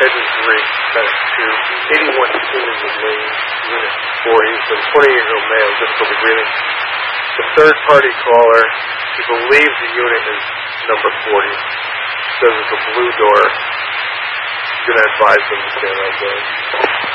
Edwin 3, medic 2, 81 Keenan with Lane, unit 40, so 28-year-old male, difficulty breathing. The third-party caller, he believes the unit is number 40. Says it's a blue door. He's going to advise them to stand outside.